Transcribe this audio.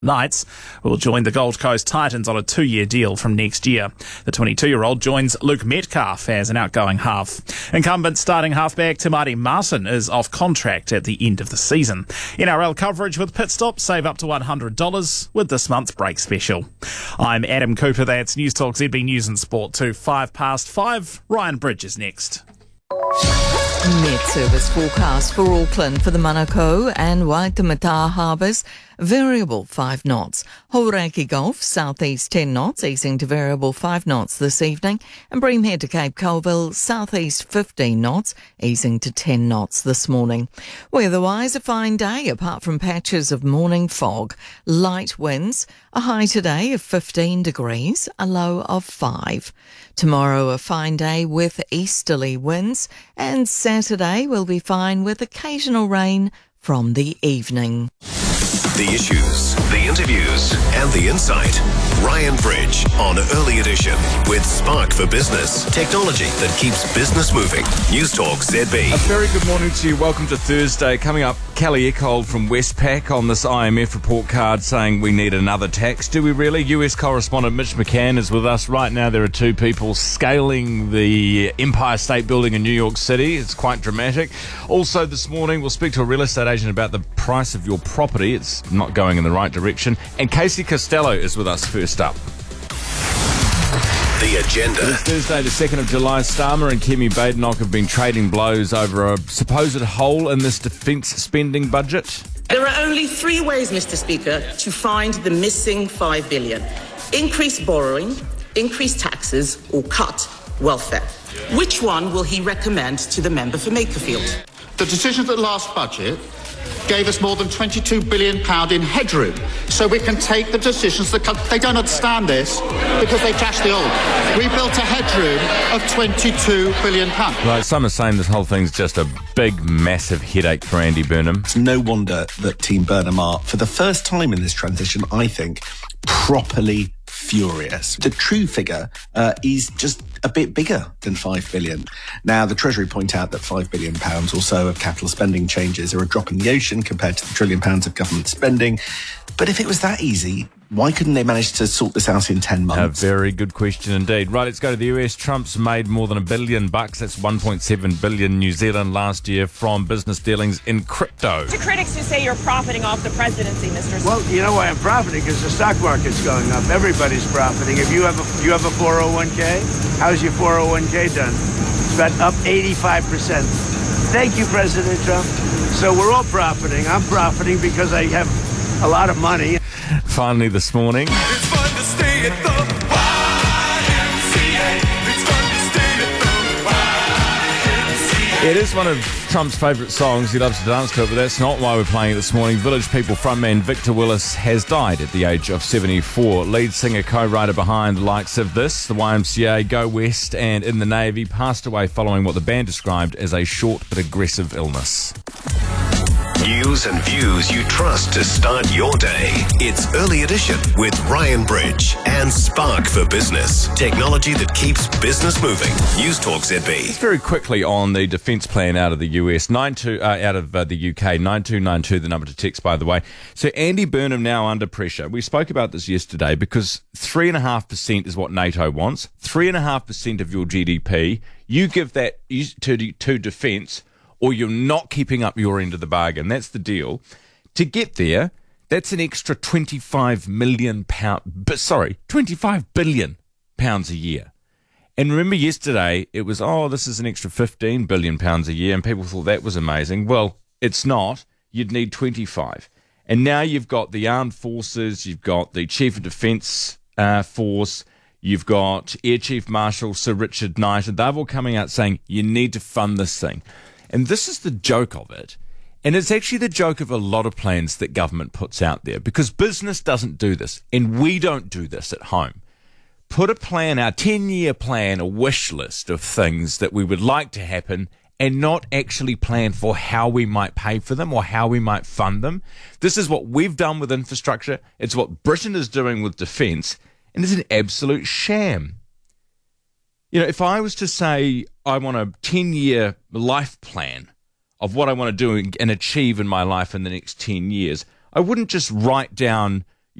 Knights will join the Gold Coast Titans on a 2-year deal from next year. The 22-year-old joins Luke Metcalf as an outgoing half. Incumbent starting halfback Te Maire Martin is off contract at the end of the season. NRL coverage with Pit Stop. Save up to $100 with this month's break special. I'm Adam Cooper. That's News Talk ZB News and Sport to 5:05. Ryan Bridge is next. Met service forecast for Auckland for the Manukau and Waitemata harbours. Variable 5 knots. Hauraki Gulf, southeast 10 knots, easing to variable 5 knots this evening. And Bream Head to Cape Colville, southeast 15 knots, easing to 10 knots this morning. Weather-wise, a fine day, apart from patches of morning fog. Light winds, a high today of 15 degrees, a low of 5. Tomorrow, a fine day with easterly winds. And Saturday will be fine with occasional rain from the evening. The issues, the interviews and the insight. Ryan Bridge on Early Edition with Spark for Business. Technology that keeps business moving. News Talk ZB. A very good morning to you. Welcome to Thursday. Coming up, Kelly Eckhold from Westpac on this IMF report card saying we need another tax. Do we really? US correspondent Mitch McCann is with us. Right now there are two people scaling the Empire State Building in New York City. It's quite dramatic. Also this morning we'll speak to a real estate agent about the price of your property. It's not going in the right direction. And Casey Costello is with us first up. The agenda. It's Thursday, the 2nd of July. Starmer and Kemi Badenoch have been trading blows over a supposed hole in this defence spending budget. There are only 3 ways, Mr. Speaker, to find the missing $5 billion. Increase borrowing, increase taxes, or cut welfare. Which one will he recommend to the member for Makerfield? The decisions at the last budget gave us more than £22 billion in headroom, so we can take the decisions that they don't understand this because they trashed the old. We built a headroom of £22 billion. Right, some are saying this whole thing's just a big, massive headache for Andy Burnham. It's no wonder that Team Burnham are, for the first time in this transition, I think, properly furious. The true figure is just a bit bigger than £5 billion. Now, the Treasury point out that £5 billion or so of capital spending changes are a drop in the ocean compared to the £1 trillion of government spending. But if it was that easy, why couldn't they manage to sort this out in 10 months? A very good question indeed. Right, let's go to the US. Trump's made more than $1 billion. That's 1.7 billion New Zealand last year from business dealings in crypto. To critics who say you're profiting off the presidency, Mr. Well, you know why I'm profiting? Because the stock market's going up. Everybody's profiting. If you have a 401k, how's your 401k done? It's about up 85%. Thank you, President Trump. So we're all profiting. I'm profiting because I have a lot of money. Finally this morning. It's fun to stay at the YMCA. It's fun to stay at the YMCA. It is one of Trump's favourite songs. He loves to dance to it, but that's not why we're playing it this morning. Village People frontman Victor Willis has died at the age of 74. Lead singer, co-writer behind the likes of this, the YMCA, Go West and In the Navy, passed away following what the band described as a short but aggressive illness. News and views you trust to start your day. It's Early Edition with Ryan Bridge and Spark for Business. Technology that keeps business moving. News Talk ZB. Very quickly on the defence plan out of the US, out of the UK, 9292, the number to text, by the way. So Andy Burnham now under pressure. We spoke about this yesterday because 3.5% is what NATO wants. 3.5% of your GDP. You give that to defence, or you're not keeping up your end of the bargain. That's the deal. To get there, that's an extra £25 billion a year. And remember yesterday, it was, this is an extra £15 billion a year, and people thought that was amazing. Well, it's not. You'd need 25. And now you've got the armed forces, you've got the Chief of Defence Force, you've got Air Chief Marshal Sir Richard Knight, and they're all coming out saying, you need to fund this thing. And this is the joke of it. And it's actually the joke of a lot of plans that government puts out there, because business doesn't do this, and we don't do this at home. Put a plan, our 10-year plan, a wish list of things that we would like to happen, and not actually plan for how we might pay for them or how we might fund them. This is what we've done with infrastructure. It's what Britain is doing with defence, and it's an absolute sham. You know, if I was to say I want a 10-year life plan of what I want to do and achieve in my life in the next 10 years, I wouldn't just write down